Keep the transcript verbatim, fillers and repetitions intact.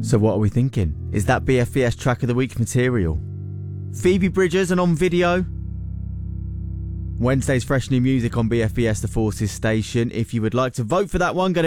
So what are we thinking? Is that B F B S Track of the Week material? Phoebe Bridgers and On Video? Wednesday's fresh new music on B F B S The Forces station. If you would like to vote for that one, go to